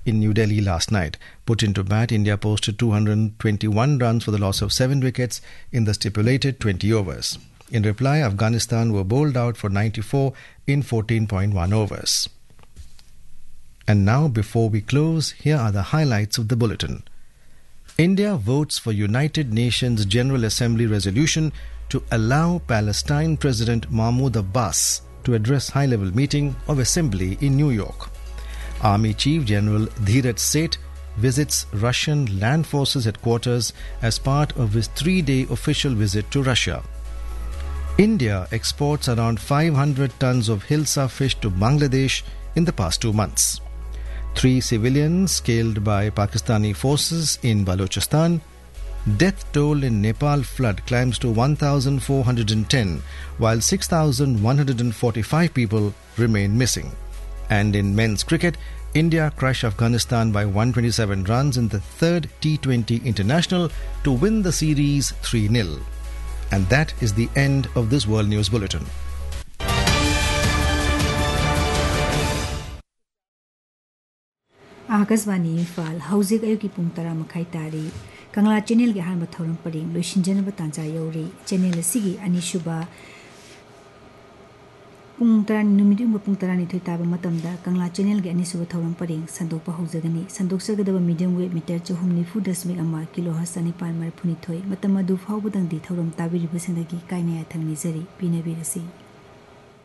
in New Delhi last night. Put into bat, India posted 221 runs for the loss of 7 wickets in the stipulated 20 overs. In reply, Afghanistan were bowled out for 94 in 14.1 overs. And now, before we close, here are the highlights of the bulletin. India votes for United Nations General Assembly resolution to allow Palestine President Mahmoud Abbas to address high-level meeting of Assembly in New York. Army Chief General Dheeraj Seth visits Russian Land Forces headquarters as part of his 3-day official visit to Russia. India exports around 500 tons of Hilsa fish to Bangladesh in the past 2 months. 3 civilians killed by Pakistani forces in Balochistan. Death toll in Nepal flood climbs to 1,410, while 6,145 people remain missing. And in men's cricket, India crushed Afghanistan by 127 runs in the third T20 International to win the series 3-0. And that is the end of this World News Bulletin. Akaswani Infal, Hauzik Ayuki Pungtara Makaitari, Kangla Channel Gahan Bathoran Pading, Lushinjan Batanza Yori, Channel Sigi Anishuba Pungtaran Numidum Pungtarani Taba Matamda, Kangla Channel Ganisuba Thoran Pading, Sandopa Hosagani, Sandok Sagadava medium weight meter to whom Nifudas make a mark kilo Hasani Palmar Punitoi, Matamadu Hobudang di Thorum Tabi Busandagi Kainea Tanizari, Pinabirasi.